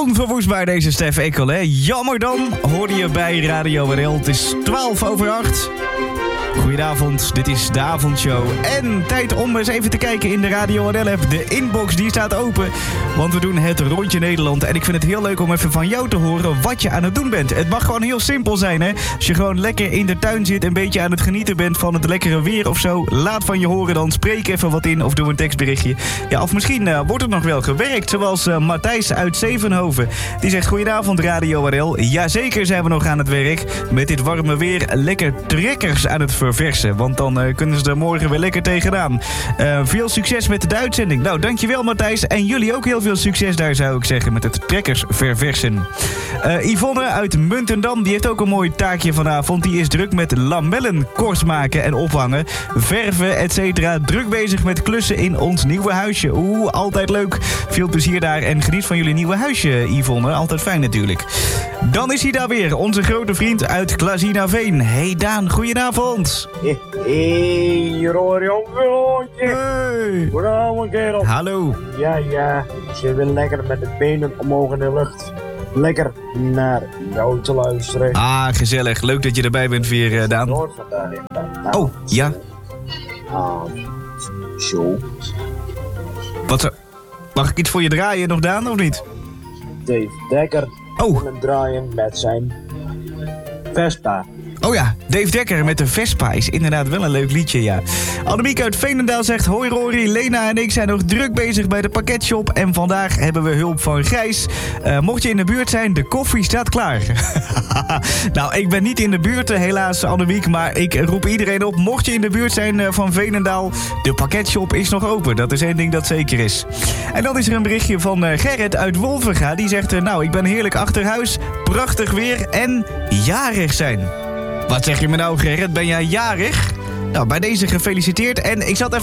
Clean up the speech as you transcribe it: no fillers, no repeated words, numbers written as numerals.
Onverwoestbaar deze Stef Ekkel, hè? Jammer dan, hoorde je bij Radio WNL. Het is 7:12. Goedenavond, dit is de avondshow. En tijd om eens even te kijken in de Radio WNL-app. De inbox die staat open, want we doen het rondje Nederland. En ik vind het heel leuk om even van jou te horen wat je aan het doen bent. Het mag gewoon heel simpel zijn, hè. Als je gewoon lekker in de tuin zit, een beetje aan het genieten bent van het lekkere weer of zo. Laat van je horen dan, spreek even wat in of doe een tekstberichtje. Ja, of misschien wordt het nog wel gewerkt, zoals Matthijs uit Zevenhoven. Die zegt, goedenavond Radio WNL. Jazeker zijn we nog aan het werk. Met dit warme weer lekker trekkers aan het verversen. Want dan kunnen ze er morgen weer lekker tegenaan. Veel succes met de uitzending. Nou, dankjewel Matthijs. En jullie ook heel veel succes daar, zou ik zeggen, met het trekkers verversen. Yvonne uit Muntendam, die heeft ook een mooi taakje vanavond. Die is druk met lamellen korst maken en ophangen. Verven, etc. Druk bezig met klussen in ons nieuwe huisje. Oeh, altijd leuk. Veel plezier daar en geniet van jullie nieuwe huisje, Yvonne. Altijd fijn natuurlijk. Dan is hij daar weer, onze grote vriend uit Klazinaveen. Hey Daan, goedenavond. Hey, Rory. Hey. Goedenavond, kerel. Hallo. Ja. Ze wil lekker met de benen omhoog in de lucht. Lekker naar jou te luisteren. Ah, gezellig. Leuk dat je erbij bent weer, Daan. Noord vandaag in. Oh, ja. Zo. Mag ik iets voor je draaien nog, Daan, of niet? Dave Dekker. Oh. En het draaien met zijn Vespa. Oh ja, Dave Dekker met de Vespa is inderdaad wel een leuk liedje, ja. Annemiek uit Veenendaal zegt, hoi Rory, Lena en ik zijn nog druk bezig bij de pakketshop en vandaag hebben we hulp van Gijs. Mocht je in de buurt zijn, de koffie staat klaar. Nou, ik ben niet in de buurt helaas, Annemiek, maar ik roep iedereen op, mocht je in de buurt zijn van Veenendaal, de pakketshop is nog open. Dat is één ding dat zeker is. En dan is er een berichtje van Gerrit uit Wolvenga, die zegt, nou, ik ben heerlijk achter huis, prachtig weer en jarig zijn. Wat zeg je me nou, Gerrit? Ben jij jarig? Nou, bij deze gefeliciteerd. En ik zat even